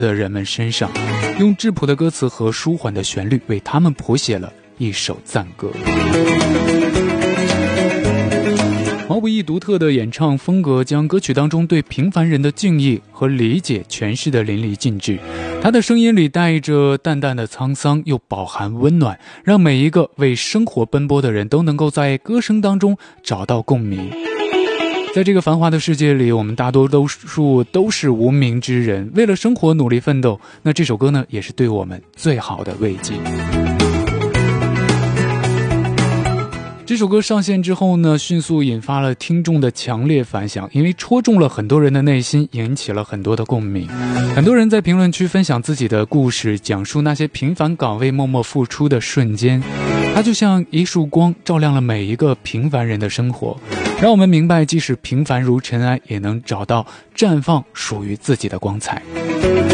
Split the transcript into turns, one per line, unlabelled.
的人们身上，用质朴的歌词和舒缓的旋律为他们谱写了一首赞歌。毛不易独特的演唱风格将歌曲当中对平凡人的敬意和理解诠释得淋漓尽致，他的声音里带着淡淡的沧桑，又饱含温暖，让每一个为生活奔波的人都能够在歌声当中找到共鸣。在这个繁华的世界里，我们大多数都是无名之人，为了生活努力奋斗，那这首歌呢，也是对我们最好的慰藉。这首歌上线之后呢，迅速引发了听众的强烈反响，因为戳中了很多人的内心，引起了很多的共鸣。很多人在评论区分享自己的故事，讲述那些平凡岗位默默付出的瞬间。它就像一束光，照亮了每一个平凡人的生活，让我们明白，即使平凡如尘埃，也能找到绽放属于自己的光彩。